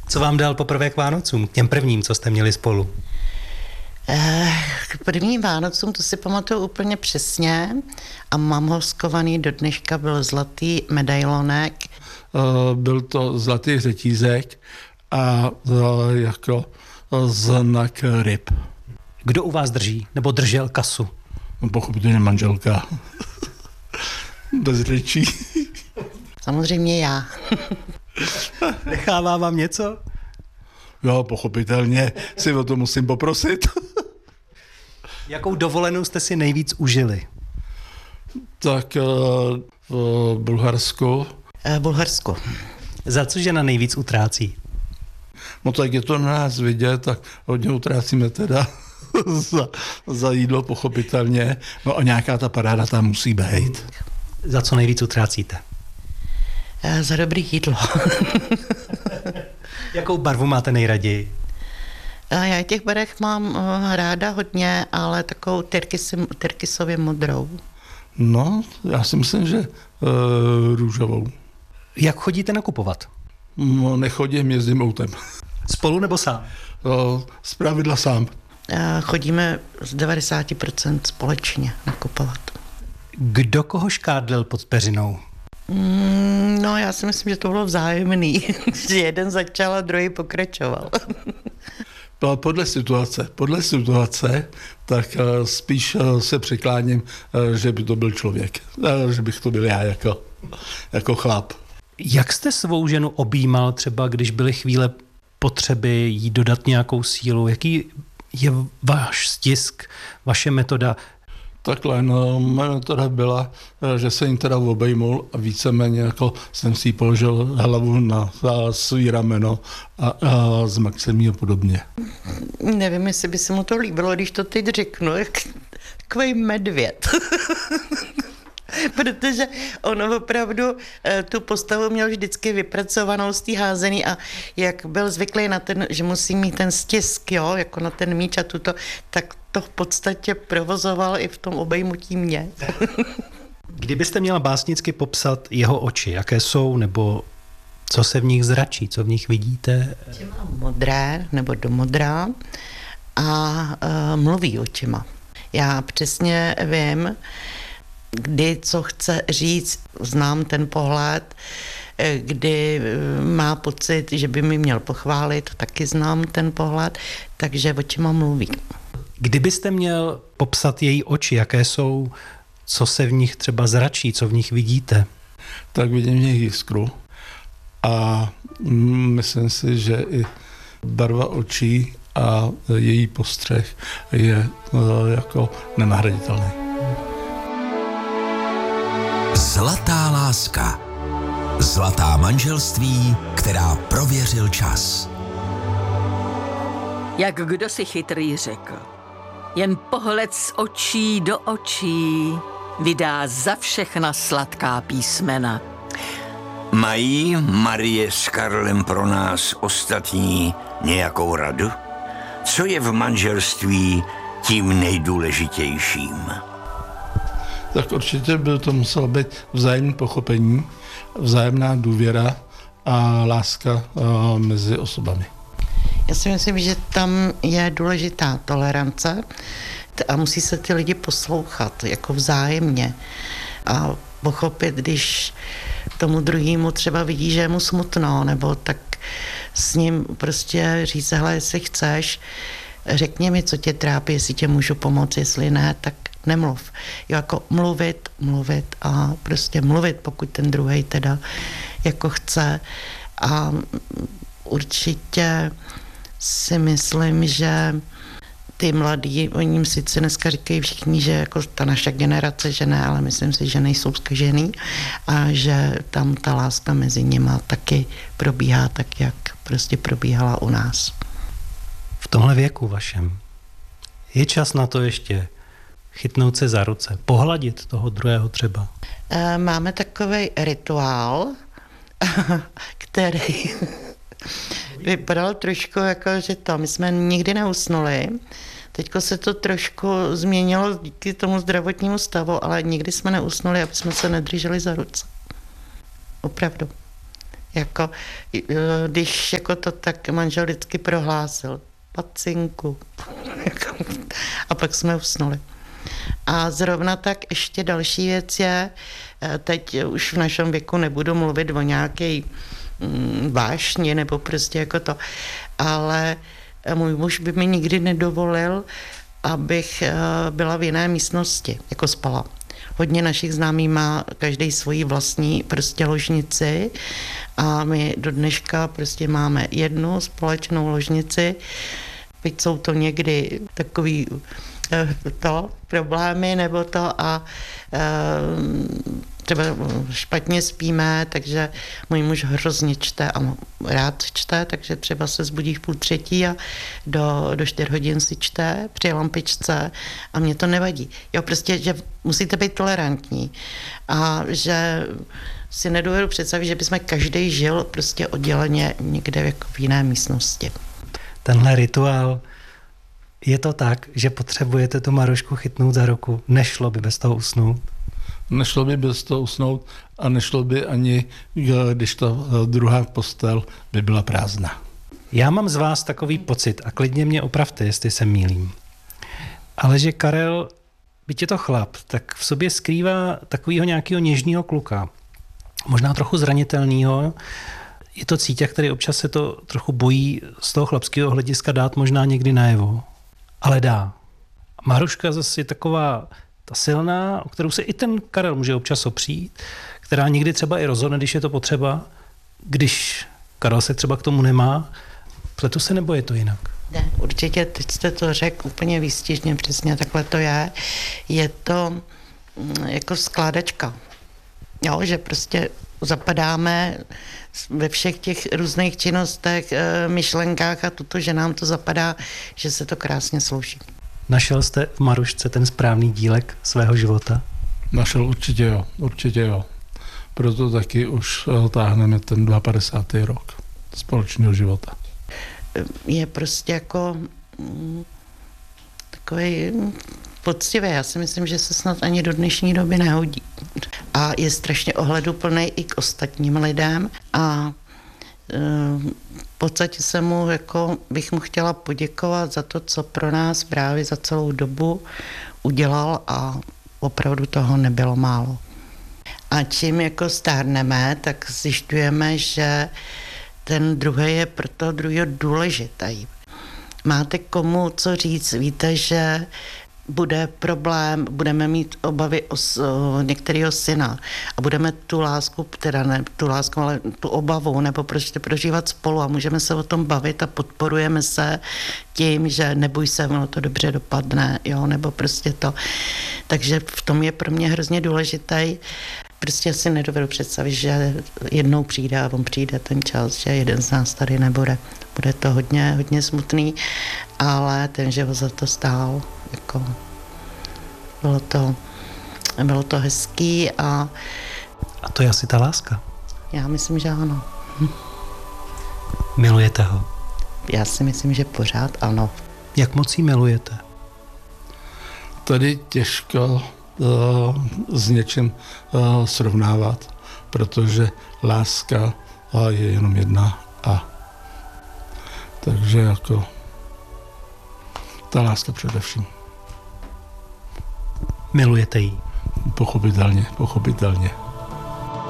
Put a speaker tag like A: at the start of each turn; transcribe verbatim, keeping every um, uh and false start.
A: Co vám dal poprvé k Vánocům, k těm prvním, co jste měli spolu?
B: K prvním Vánocům, to si pamatuju úplně přesně a mám ho skovaný do dneška, byl zlatý medailonek.
C: Byl to zlatý řetízek a jako znak ryb.
A: Kdo u vás drží, nebo držel kasu?
C: No, pochopitelně manželka. Bez řečí.
B: Samozřejmě já.
A: Nechává vám něco?
C: Jo, pochopitelně si o to musím poprosit.
A: Jakou dovolenou jste si nejvíc užili?
C: Tak v Bulharsku.
B: V Bulharsku.
A: Za co žena nejvíc utrácí?
C: No tak je to na nás vidět, tak hodně utrácíme teda za, za jídlo, pochopitelně. No a nějaká ta paráda tam musí být.
A: Za co nejvíc utrácíte?
B: Za dobrý jídlo.
A: Jakou barvu máte nejraději?
B: Já těch barev mám ráda hodně, ale takovou tyrkysově modrou.
C: No, já si myslím, že uh, růžovou.
A: Jak chodíte nakupovat?
C: No, nechodím, jezdím autem.
A: Spolu nebo sám?
C: Uh, zpravidla sám.
B: Chodíme z devadesát procent společně nakupovat.
A: Kdo koho škádlil pod peřinou?
B: Mm, no, já si myslím, že to bylo vzájemný. Že jeden začal a druhý pokračoval.
C: Podle situace, podle situace, tak spíš se přikláním, že by to byl člověk, že bych to byl já jako, jako chlap.
A: Jak jste svou ženu objímal třeba, když byly chvíle potřeby jí dodat nějakou sílu? Jaký je váš stisk, vaše metoda?
C: Takhle, no, moje metoda byla, že jsem jim teda obejmul a víceméně jako jsem si položil hlavu na svý rameno a, a zmakl a podobně.
B: Nevím, jestli by se mu to líbilo, když to teď řeknu, jak takovej medvěd. Protože on opravdu tu postavu měl vždycky vypracovanou z té házený a jak byl zvyklý na ten, že musí mít ten stisk, jo, jako na ten míč a tuto, tak to v podstatě provozoval i v tom obejmutí mě.
A: Kdybyste měla básnicky popsat jeho oči, jaké jsou, nebo co se v nich zračí, co v nich vidíte?
B: Oči má modré, nebo do modrá a uh, mluví očima. Já přesně vím, kdy co chce říct, znám ten pohled, kdy má pocit, že by mi měl pochválit, taky znám ten pohled, takže očima mluví.
A: Kdybyste měl popsat její oči, jaké jsou, co se v nich třeba zračí, co v nich vidíte?
C: Tak vidím v nich jiskru a myslím si, že i barva očí a její postřeh je jako nenahraditelný.
D: Zlatá láska. Zlatá manželství, která prověřil čas.
E: Jak kdo si chytrý řekl, jen pohled z očí do očí vydá za všechna sladká písmena.
F: Mají Marie s Karlem pro nás ostatní nějakou radu? Co je v manželství tím nejdůležitějším?
C: Tak určitě by to muselo být vzájemné pochopení, vzájemná důvěra a láska mezi osobami.
B: Já si myslím, že tam je důležitá tolerance a musí se ty lidi poslouchat jako vzájemně a pochopit, když tomu druhému třeba vidí, že je mu smutno, nebo tak s ním prostě říct, hele, jestli chceš, řekni mi, co tě trápí, jestli tě můžu pomoct, jestli ne, tak nemluv. Jo, jako mluvit, mluvit a prostě mluvit, pokud ten druhej teda jako chce. A určitě si myslím, že ty mladí, oni jim sice dneska říkají všichni, že jako ta naše generace, že ne, ale myslím si, že nejsou zkažený a že tam ta láska mezi nima taky probíhá tak, jak prostě probíhala u nás.
A: V tomhle věku vašem je čas na to ještě chytnout se za ruce, pohladit toho druhého třeba?
B: Máme takovej rituál, který vypadal trošku jako, že to, my jsme nikdy neusnuli. Teďko se to trošku změnilo díky tomu zdravotnímu stavu, ale nikdy jsme neusnuli, aby jsme se nedrželi za ruce. Opravdu. Jako, když jako to tak manžel vždycky prohlásil, pacinku. A pak jsme usnuli. A zrovna tak ještě další věc je, teď už v našem věku nebudu mluvit o nějaké mm, vášni nebo prostě jako to, ale můj muž by mi nikdy nedovolil, abych byla v jiné místnosti, jako spala. Hodně našich známých má každý svoji vlastní prostě ložnici a my do dneška prostě máme jednu společnou ložnici. Byť jsou to někdy takový to problémy nebo to a třeba špatně spíme, takže můj muž hrozně čte a rád čte, takže třeba se zbudí v půl třetí a do, do čtyř hodin si čte při lampičce a mě to nevadí. Jo, prostě, že musíte být tolerantní a že si nedovedu představit, že bychom každý žil prostě odděleně někde jako v jiné místnosti.
A: Tenhle rituál, je to tak, že potřebujete tu Marušku chytnout za ruku, nešlo by bez toho usnout?
C: Nešlo by bez toho usnout a nešlo by ani, když ta druhá postel by byla prázdná.
A: Já mám z vás takový pocit, a klidně mě opravte, jestli se mýlím, ale že Karel, byť je to chlap, tak v sobě skrývá takového nějakého něžného kluka, možná trochu zranitelného. Je to cíťa, který občas se to trochu bojí z toho chlapského hlediska dát možná někdy najevo, ale dá. Maruška zase je taková ta silná, o kterou se i ten Karel může občas opřít, která někdy třeba i rozhodne, když je to potřeba, když Karel se třeba k tomu nemá. Pletu se, nebo je to jinak?
B: Ne, určitě, teď jste to řekl úplně výstižně, přesně takhle to je. Je to jako skládačka. Jo, že prostě zapadáme ve všech těch různých činnostech, myšlenkách a toto, že nám to zapadá, že se to krásně slouží.
A: Našel jste v Marušce ten správný dílek svého života?
C: Našel určitě jo, určitě jo. Proto taky už táhneme ten padesátý rok společného života.
B: Je prostě jako mm, takový poctivý. Já si myslím, že se snad ani do dnešní doby nehodí. A je strašně ohleduplný i k ostatním lidem a v podstatě se mu, jako bych mu chtěla poděkovat za to, co pro nás právě za celou dobu udělal a opravdu toho nebylo málo. A čím jako stárneme, tak zjišťujeme, že ten druhý je pro toho druhého důležitý. Máte komu co říct, víte, že bude problém, budeme mít obavy o, o některého syna a budeme tu lásku, teda ne tu lásku, ale tu obavu, nebo prostě prožívat spolu a můžeme se o tom bavit a podporujeme se tím, že neboj se, ono to dobře dopadne, jo, nebo prostě to. Takže v tom je pro mě hrozně důležitý. Prostě si nedovedu představit, že jednou přijde a on přijde ten čas, že jeden z nás tady nebude. Bude to hodně, hodně smutný, ale ten, že ho za to stál, jako bylo to, bylo to hezký a...
A: A to je asi ta láska.
B: Já myslím, že ano.
A: Milujete ho?
B: Já si myslím, že pořád ano.
A: Jak moc jí milujete?
C: Tady těžko uh, s něčím uh, srovnávat, protože láska uh, je jenom jedna a takže jako ta láska především.
A: Milujete jí?
C: Pochopitelně, pochopitelně.